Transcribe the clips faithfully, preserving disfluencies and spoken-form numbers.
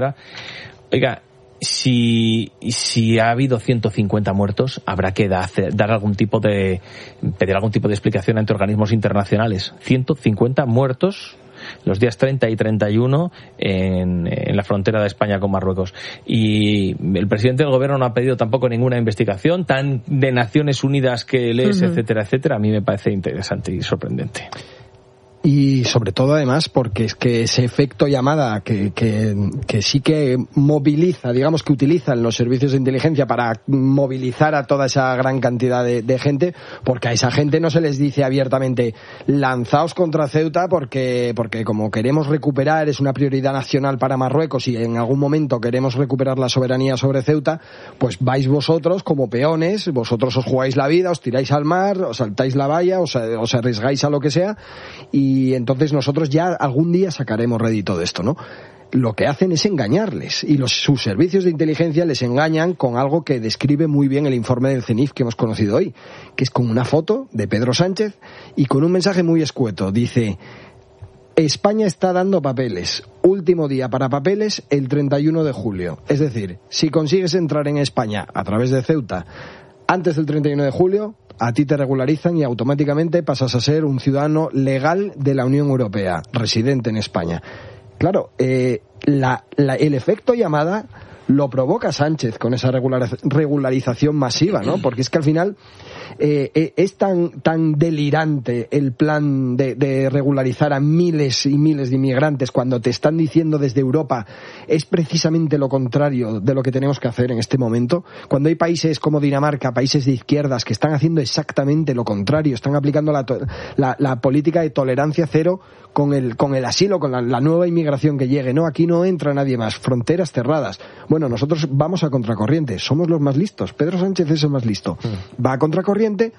Oiga, si, si ha habido ciento cincuenta muertos, habrá que da, dar algún tipo de, pedir algún tipo de explicación ante organismos internacionales. ciento cincuenta muertos los días treinta y treinta y uno en, en la frontera de España con Marruecos. Y el presidente del gobierno no ha pedido tampoco ninguna investigación, tan de Naciones Unidas que lees, uh-huh. etcétera, etcétera. A mí me parece interesante y sorprendente. Y sobre todo además porque es que ese efecto llamada que, que, que sí que moviliza, digamos que utilizan los servicios de inteligencia para movilizar a toda esa gran cantidad de, de gente, porque a esa gente no se les dice abiertamente lanzaos contra Ceuta porque, porque como queremos recuperar, es una prioridad nacional para Marruecos y en algún momento queremos recuperar la soberanía sobre Ceuta, pues vais vosotros como peones, vosotros os jugáis la vida, os tiráis al mar, os saltáis la valla, os, os arriesgáis a lo que sea y Y entonces nosotros ya algún día sacaremos rédito de esto, ¿no? Lo que hacen es engañarles y los, sus servicios de inteligencia les engañan con algo que describe muy bien el informe del CENIF que hemos conocido hoy, que es con una foto de Pedro Sánchez y con un mensaje muy escueto. Dice: España está dando papeles. Último día para papeles el treinta y uno de julio. Es decir, si consigues entrar en España a través de Ceuta antes del treinta y uno de julio, a ti te regularizan y automáticamente pasas a ser un ciudadano legal de la Unión Europea, residente en España. Claro, eh, la, la, el efecto llamada lo provoca Sánchez con esa regular, regularización masiva, ¿no? Porque es que al final eh, eh, es tan tan delirante el plan de, de regularizar a miles y miles de inmigrantes cuando te están diciendo desde Europa es precisamente lo contrario de lo que tenemos que hacer en este momento. Cuando hay países como Dinamarca, países de izquierdas que están haciendo exactamente lo contrario, están aplicando la, la, la política de tolerancia cero con el con el asilo, con la, la nueva inmigración que llegue. No, aquí no entra nadie más, fronteras cerradas. Bueno, nosotros vamos a contracorriente, somos los más listos. Pedro Sánchez es el más listo. Va a contracorriente,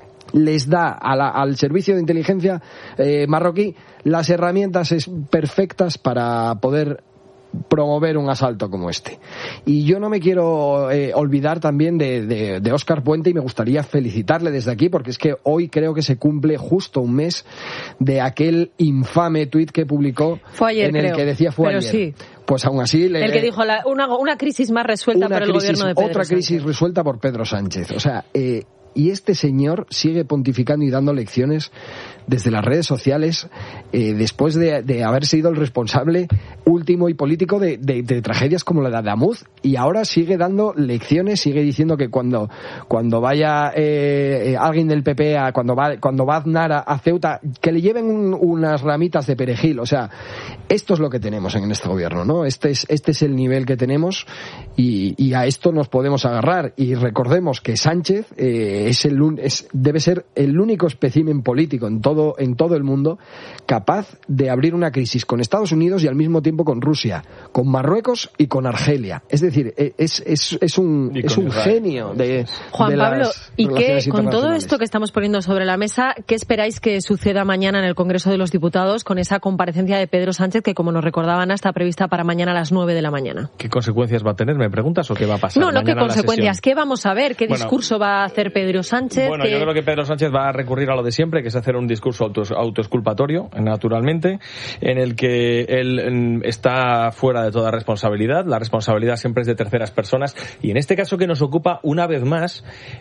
les da a la, al servicio de inteligencia eh, marroquí las herramientas es, perfectas para poder promover un asalto como este. Y yo no me quiero eh, olvidar también de, de, de Óscar Puente y me gustaría felicitarle desde aquí porque es que hoy creo que se cumple justo un mes de aquel infame tuit que publicó fue ayer, en el creo, que decía fue pero ayer. Sí. Pues aún así... Le, el que dijo la, una, una crisis más resuelta por el crisis, gobierno de Pedro Otra crisis Sánchez. resuelta por Pedro Sánchez. O sea, eh, y este señor sigue pontificando y dando lecciones desde las redes sociales eh, después de, de haber sido el responsable último y político de, de, de tragedias como la de Adamuz y ahora sigue dando lecciones, sigue diciendo que cuando cuando vaya eh, eh, alguien del P P a, cuando va cuando va Aznar a, a Ceuta que le lleven un, unas ramitas de perejil. O sea, esto es lo que tenemos en este gobierno, ¿no? Este es este es el nivel que tenemos y, y a esto nos podemos agarrar y recordemos que Sánchez eh, es el es, debe ser el único espécimen político en todo en todo el mundo capaz de abrir una crisis con Estados Unidos y al mismo tiempo con Rusia, con Marruecos y con Argelia. Es decir, es es, es un es un Israel. genio de Juan de Pablo, las y qué con todo internacionales. esto que estamos poniendo sobre la mesa, ¿qué esperáis que suceda mañana en el Congreso de los Diputados con esa comparecencia de Pedro Sánchez que, como nos recordaba Ana, está prevista para mañana a las nueve de la mañana? ¿Qué consecuencias va a tener, me preguntas, o qué va a pasar No, no, mañana qué consecuencias, ¿qué vamos a ver? ¿Qué bueno, discurso va a hacer Pedro Sánchez? Bueno, ¿Qué... yo creo que Pedro Sánchez va a recurrir a lo de siempre, que es hacer un discurso auto, autoexculpatorio, naturalmente, en el que él está fuera de toda responsabilidad. La responsabilidad siempre es de terceras personas y en este caso que nos ocupa, una vez más,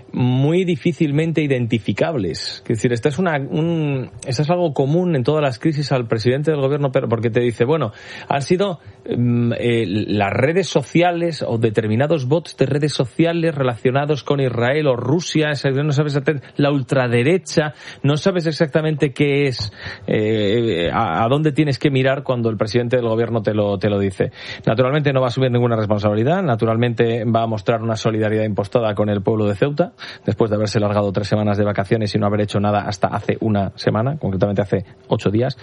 muy difícilmente identificables. Es decir, esta es, una, un, esta es algo común en todas las crisis al presidente del gobierno, porque te dice, bueno, han sido eh, las redes sociales o determinados bots de redes sociales relacionados con Israel o Rusia, no sabes, la ultraderecha, no sabes exactamente qué es, eh, a, a dónde tienes que mirar cuando el presidente del gobierno te lo, te lo dice. Naturalmente no va a asumir ninguna responsabilidad, naturalmente va a mostrar una solidaridad impostada con el pueblo de Ceuta, después de haberse largado tres semanas de vacaciones y no haber hecho nada hasta hace una semana, concretamente hace ocho días.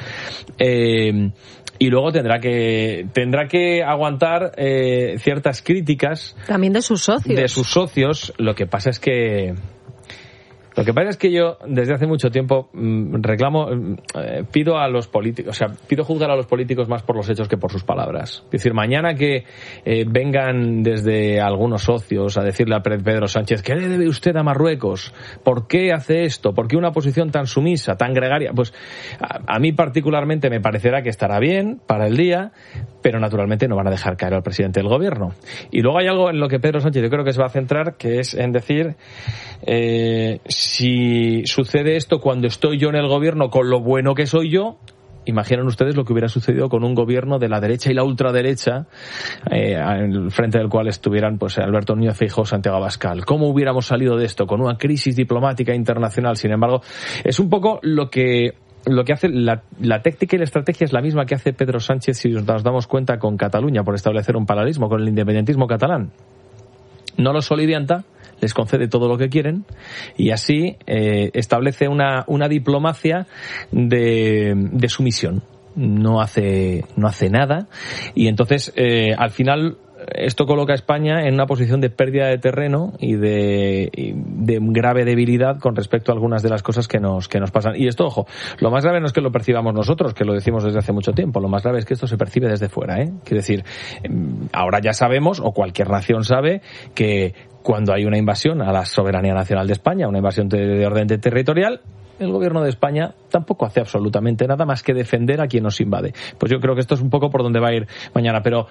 Eh, y luego tendrá que tendrá que aguantar eh, ciertas críticas también de sus socios de sus socios. Lo que pasa es que Lo que pasa es que yo desde hace mucho tiempo mmm, reclamo, eh, pido a los políticos, o sea, pido juzgar a los políticos más por los hechos que por sus palabras. Es decir, mañana que eh, vengan desde algunos socios a decirle a Pedro Sánchez, ¿qué le debe usted a Marruecos? ¿Por qué hace esto? ¿Por qué una posición tan sumisa, tan gregaria? Pues a, a mí particularmente me parecerá que estará bien para el día, pero naturalmente no van a dejar caer al presidente del gobierno. Y luego hay algo en lo que Pedro Sánchez yo creo que se va a centrar, que es en decir, eh, si sucede esto cuando estoy yo en el gobierno con lo bueno que soy yo, imaginen ustedes lo que hubiera sucedido con un gobierno de la derecha y la ultraderecha, eh, en el frente del cual estuvieran pues Alberto Núñez Feijóo, Santiago Abascal. ¿Cómo hubiéramos salido de esto? Con una crisis diplomática internacional. Sin embargo, es un poco lo que lo que hace la, la táctica y la estrategia es la misma que hace Pedro Sánchez, si nos damos cuenta, con Cataluña, por establecer un paralelismo con el independentismo catalán. No los solivianta, les concede todo lo que quieren y así eh, establece una, una diplomacia de, de sumisión. No hace, no hace nada y entonces eh, al final esto coloca a España en una posición de pérdida de terreno y de, y de grave debilidad con respecto a algunas de las cosas que nos, que nos pasan. Y esto, ojo, lo más grave no es que lo percibamos nosotros, que lo decimos desde hace mucho tiempo, lo más grave es que esto se percibe desde fuera, ¿eh? Quiero decir, ahora ya sabemos, o cualquier nación sabe, que cuando hay una invasión a la soberanía nacional de España, una invasión de, de orden territorial, el gobierno de España tampoco hace absolutamente nada más que defender a quien nos invade. Pues yo creo que esto es un poco por donde va a ir mañana, pero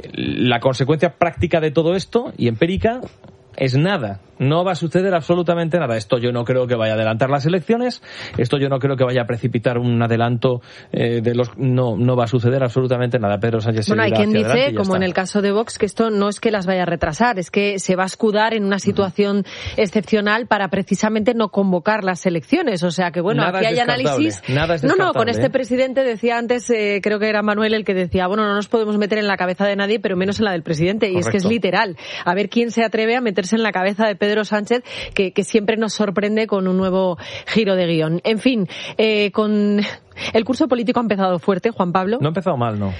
la consecuencia práctica de todo esto y empírica es nada. No va a suceder absolutamente nada. Esto yo no creo que vaya a adelantar las elecciones. Esto yo no creo que vaya a precipitar un adelanto eh, de los... No, no va a suceder absolutamente nada. Pedro Sánchez Bueno, hay quien dice, como está. en el caso de Vox, que esto no es que las vaya a retrasar, es que se va a escudar en una situación uh-huh. excepcional para precisamente no convocar las elecciones. O sea que, bueno, nada aquí hay análisis... Nada es no, no, con ¿eh? este presidente decía antes, eh, creo que era Manuel el que decía, bueno, no nos podemos meter en la cabeza de nadie, pero menos en la del presidente. Y Correcto. Es que es literal. A ver quién se atreve a meterse en la cabeza de Pedro Sánchez, que, que siempre nos sorprende con un nuevo giro de guión. En fin, eh, con... El curso político ha empezado fuerte, Juan Pablo. No ha empezado mal, no.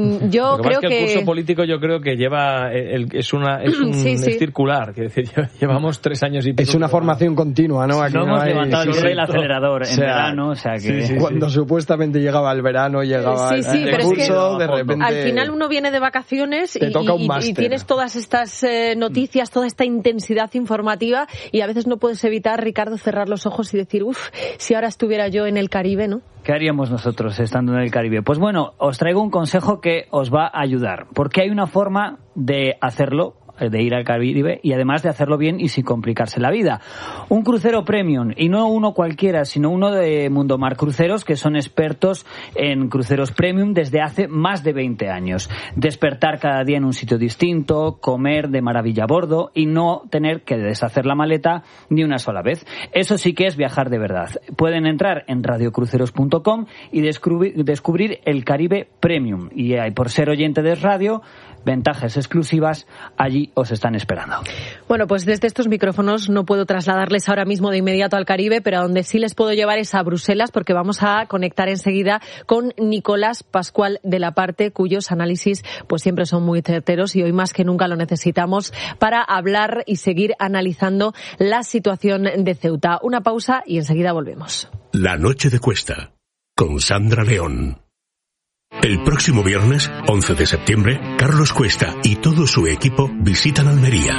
Yo Lo que creo pasa es que, que el curso político yo creo que lleva el, es una es un sí, sí. es circular, que decir, llevamos tres años y pico. Es una formación continua, ¿no? Aquí no, no hemos hay, levantado sí, el, sí, el acelerador en o sea, verano, o sea que sí, sí, cuando sí. supuestamente llegaba el verano, llegaba sí, sí, el pero curso, es que de repente al final uno viene de vacaciones y, toca un y, y tienes todas estas eh, noticias, toda esta intensidad informativa y a veces no puedes evitar, Ricardo, cerrar los ojos y decir, uff, si ahora estuviera yo en el Caribe, ¿no? ¿Qué haríamos nosotros estando en el Caribe? Pues bueno, os traigo un consejo que os va a ayudar, porque hay una forma de hacerlo, de ir al Caribe y además de hacerlo bien y sin complicarse la vida. Un crucero premium, y no uno cualquiera, sino uno de Mundomar Cruceros, que son expertos en cruceros premium desde hace más de veinte años. Despertar cada día en un sitio distinto, comer de maravilla a bordo y no tener que deshacer la maleta ni una sola vez. Eso sí que es viajar de verdad. Pueden entrar en radio cruceros punto com y descubrir, descubrir el Caribe Premium. Y hay, por ser oyente de radio, ventajas exclusivas allí os están esperando. Bueno, pues desde estos micrófonos no puedo trasladarles ahora mismo de inmediato al Caribe, pero a donde sí les puedo llevar es a Bruselas, porque vamos a conectar enseguida con Nicolás Pascual de la Parte, cuyos análisis pues siempre son muy certeros y hoy más que nunca lo necesitamos para hablar y seguir analizando la situación de Ceuta. Una pausa y enseguida volvemos. La noche de Cuesta, con Sandra León. El próximo viernes, once de septiembre, Carlos Cuesta y todo su equipo visitan Almería.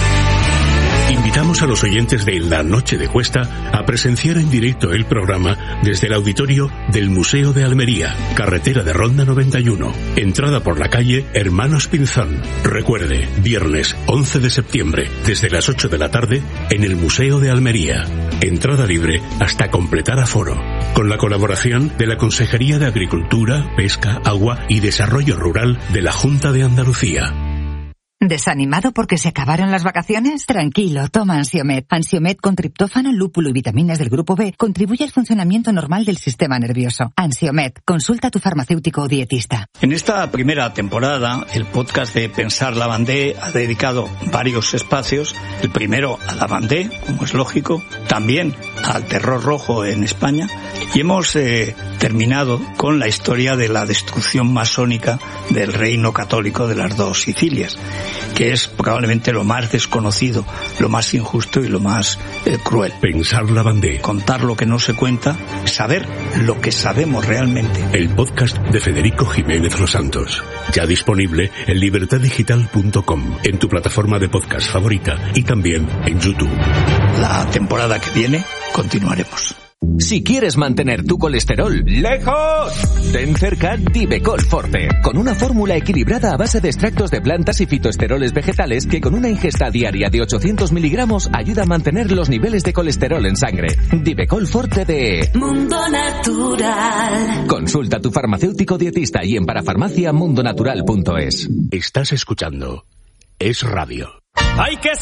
Invitamos a los oyentes de La Noche de Cuesta a presenciar en directo el programa desde el auditorio del Museo de Almería, carretera de Ronda noventa y uno, entrada por la calle Hermanos Pinzón. Recuerde, viernes once de septiembre, desde las ocho de la tarde, en el Museo de Almería. Entrada libre hasta completar aforo. Con la colaboración de la Consejería de Agricultura, Pesca, Agua y Desarrollo Rural de la Junta de Andalucía. ¿Desanimado porque se acabaron las vacaciones? Tranquilo, toma Ansiomed. Ansiomed con triptófano, lúpulo y vitaminas del grupo B contribuye al funcionamiento normal del sistema nervioso. Ansiomed, consulta a tu farmacéutico o dietista. En esta primera temporada, el podcast de Pensar Lavandé ha dedicado varios espacios. El primero a Lavandé, como es lógico, también al terror rojo en España, y hemos eh, terminado con la historia de la destrucción masónica del reino católico de las dos Sicilias, que es probablemente lo más desconocido, lo más injusto y lo más eh, cruel. Pensar Lavandé. Contar lo que no se cuenta, saber lo que sabemos realmente. El podcast de Federico Jiménez Los Santos. Ya disponible en libertad digital punto com, en tu plataforma de podcast favorita y también en YouTube. La temporada que viene continuaremos. Si quieres mantener tu colesterol lejos, ten cerca Divecol Forte, con una fórmula equilibrada a base de extractos de plantas y fitoesteroles vegetales que con una ingesta diaria de ochocientos miligramos ayuda a mantener los niveles de colesterol en sangre. Divecol Forte de Mundo Natural. Consulta a tu farmacéutico dietista y en parafarmacia mundonatural punto es. Estás escuchando Es Radio. Hay que